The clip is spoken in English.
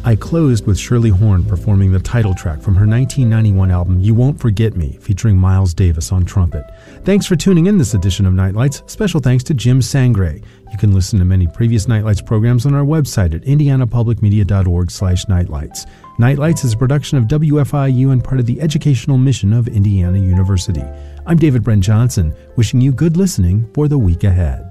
I closed with Shirley Horn performing the title track from her 1991 album You Won't Forget Me, featuring Miles Davis on trumpet. Thanks for tuning in this edition of Nightlights. Special thanks to Jim Sangre. You can listen to many previous Nightlights programs on our website at indianapublicmedia.org/nightlights. Nightlights is a production of WFIU and part of the educational mission of Indiana University. I'm David Brent Johnson, wishing you good listening for the week ahead.